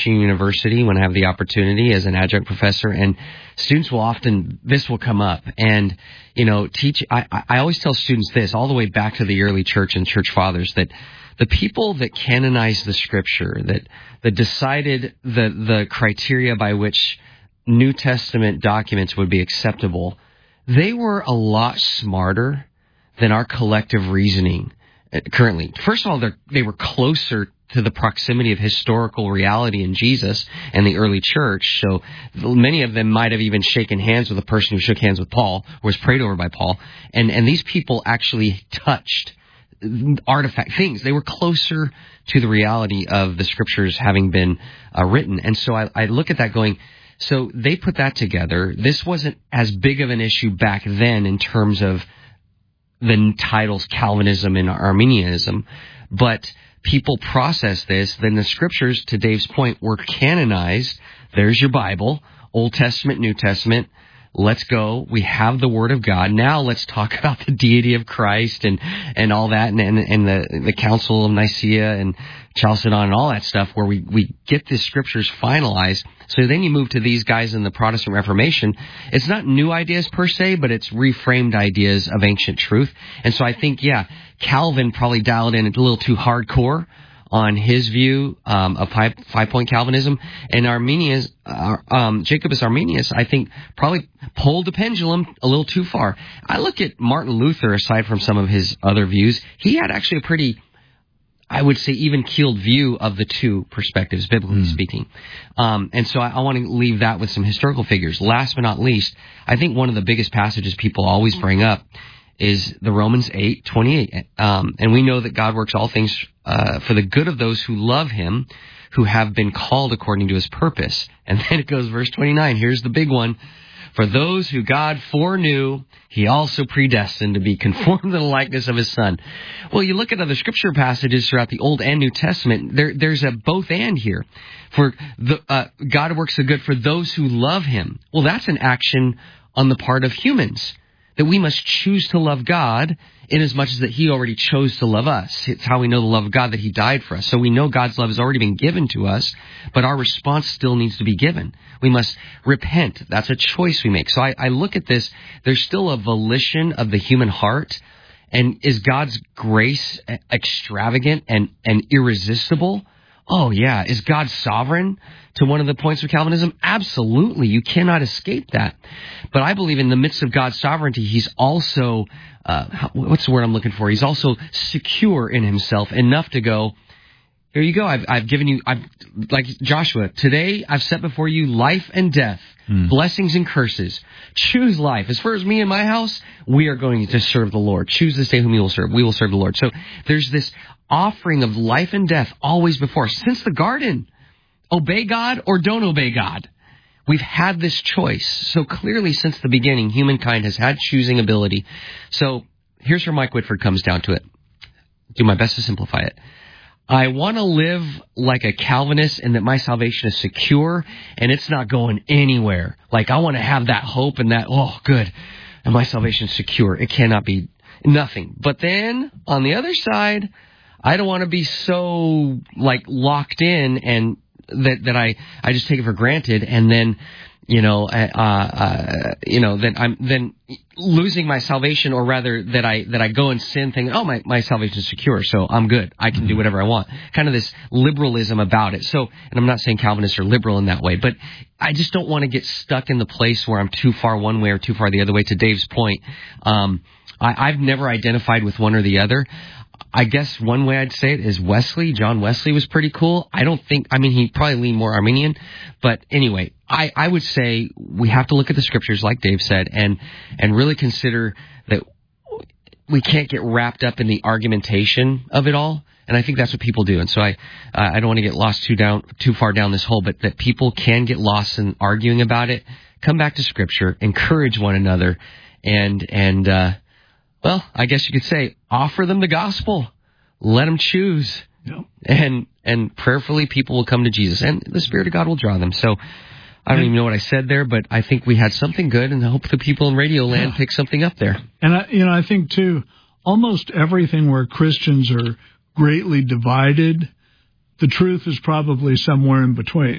Washington University when I have the opportunity as an adjunct professor, and students will often, this will come up, and, I always tell students this, all the way back to the early church and church fathers, that the people that canonized the Scripture, that decided the criteria by which New Testament documents would be acceptable, they were a lot smarter than our collective reasoning currently. First of all, they were closer to the proximity of historical reality in Jesus and the early church. So many of them might have even shaken hands with the person who shook hands with Paul, or was prayed over by Paul. And these people actually touched artifact things. They were closer to the reality of the Scriptures having been written. And so I look at that going, so they put that together. This wasn't as big of an issue back then in terms of the titles Calvinism and Arminianism, but people process this. Then the Scriptures, to Dave's point, were canonized. There's your Bible, Old Testament, New Testament. Let's go. We have the Word of God. Now let's talk about the deity of Christ and all that, and the Council of Nicaea and Chalcedon and all that stuff, where we get the Scriptures finalized. So then you move to these guys in the Protestant Reformation. It's not new ideas per se, but it's reframed ideas of ancient truth. And so I think, Calvin probably dialed in a little too hardcore on his view of five-point Calvinism, and Jacobus Arminius, I think, probably pulled the pendulum a little too far. I look at Martin Luther, aside from some of his other views, he had actually a pretty, I would say, even-keeled view of the two perspectives, biblically speaking. And so I want to leave that with some historical figures. Last but not least, I think one of the biggest passages people always bring up is the Romans 8:28. And we know that God works all things for the good of those who love him, who have been called according to his purpose. And then it goes, verse 29, here's the big one. For those who God foreknew, he also predestined to be conformed to the likeness of his Son. Well, you look at other Scripture passages throughout the Old and New Testament, there's a both and here. For God works the good for those who love him. Well, that's an action on the part of humans, that we must choose to love God inasmuch as that he already chose to love us. It's how we know the love of God, that he died for us. So we know God's love has already been given to us, but our response still needs to be given. We must repent. That's a choice we make. So I look at this. There's still a volition of the human heart. And is God's grace extravagant and irresistible? Oh, yeah. Is God sovereign to one of the points of Calvinism? Absolutely. You cannot escape that. But I believe in the midst of God's sovereignty, he's also, what's the word I'm looking for? He's also secure in himself enough to go, here you go. I've given you, like Joshua, today I've set before you life and death, blessings and curses. Choose life. As far as me and my house, we are going to serve the Lord. Choose this day whom you will serve. We will serve the Lord. So there's this offering of life and death always before us. Since the garden, obey God or don't obey God. We've had this choice. So clearly since the beginning, humankind has had choosing ability. So here's where Mike Whitford comes down to it. Do my best to simplify it. I want to live like a Calvinist in that my salvation is secure and it's not going anywhere. Like I want to have that hope and that, oh, good, and my salvation is secure. It cannot be nothing. But then on the other side, I don't want to be so like locked in and that I just take it for granted, and then that I'm then losing my salvation, or rather that I go and sin thinking, oh, my salvation is secure, so I'm good. I can do whatever I want. Kind of this liberalism about it. So, and I'm not saying Calvinists are liberal in that way, but I just don't want to get stuck in the place where I'm too far one way or too far the other way. To Dave's point, I've never identified with one or the other. I guess one way I'd say it is Wesley. John Wesley was pretty cool. He probably leaned more Arminian. But anyway, I would say we have to look at the Scriptures, like Dave said, and really consider that we can't get wrapped up in the argumentation of it all. And I think that's what people do. And so I don't want to get lost too far down this hole, but that people can get lost in arguing about it. Come back to Scripture, encourage one another, and well, I guess you could say, offer them the gospel. Let them choose. Yep. And prayerfully, people will come to Jesus. And the Spirit of God will draw them. So I don't even know what I said there, but I think we had something good, and I hope the people in Radio Land pick something up there. And, I think, too, almost everything where Christians are greatly divided, the truth is probably somewhere in between.